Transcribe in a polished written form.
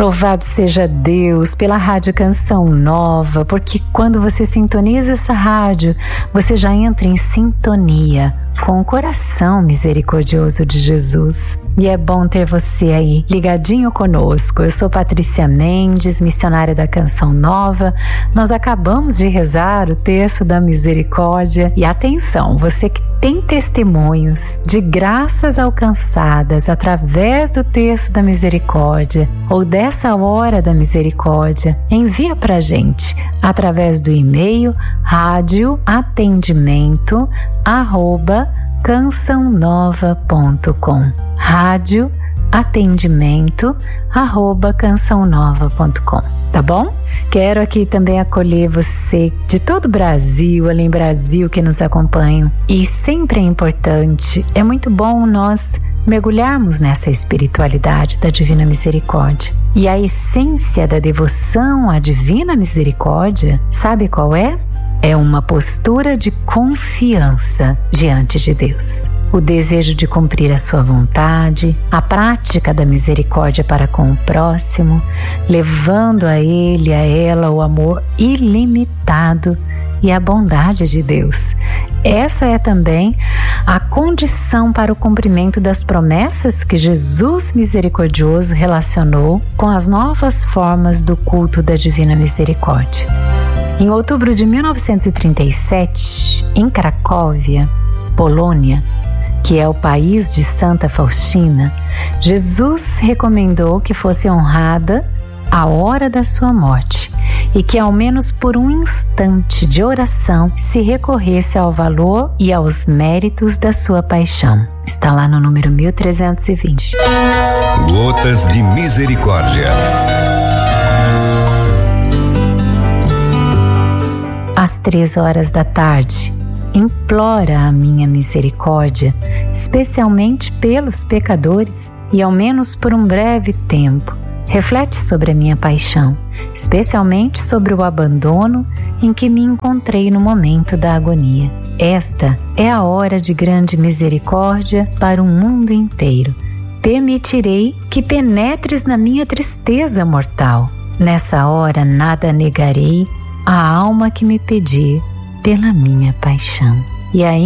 Louvado seja Deus pela Rádio Canção Nova, porque quando você sintoniza essa rádio, você já entra em sintonia com o coração misericordioso de Jesus. E é bom ter você aí ligadinho conosco. Eu sou Patrícia Mendes, missionária da Canção Nova. Nós acabamos de rezar o terço da misericórdia. E atenção, você que tem testemunhos de graças alcançadas através do terço da misericórdia ou dessa hora da misericórdia, envia pra gente através do e-mail radioatendimento@cançãonova.com radioatendimento@cançãonova.com, tá bom? Quero aqui também acolher você de todo o Brasil, além Brasil, que nos acompanham. E sempre é importante, é muito bom nós mergulharmos nessa espiritualidade da Divina Misericórdia. E a essência da devoção à Divina Misericórdia, sabe qual é? É uma postura de confiança diante de Deus. O desejo de cumprir a sua vontade, a prática da misericórdia para com o próximo, levando a ele, a ela, o amor ilimitado e a bondade de Deus. Essa é também a condição para o cumprimento das promessas que Jesus misericordioso relacionou com as novas formas do culto da Divina Misericórdia. Em outubro de 1937, em Cracóvia, Polônia, que é o país de Santa Faustina, Jesus recomendou que fosse honrada a hora da sua morte e que ao menos por um instante de oração se recorresse ao valor e aos méritos da sua paixão. Está lá no número 1320. Gotas de Misericórdia. Às 3h, implora a minha misericórdia, especialmente pelos pecadores, e ao menos por um breve tempo, reflete sobre a minha paixão, especialmente sobre o abandono em que me encontrei no momento da agonia. Esta é a hora de grande misericórdia para o mundo inteiro. Permitirei que penetres na minha tristeza mortal. Nessa hora nada negarei à alma que me pedir pela minha paixão. E aí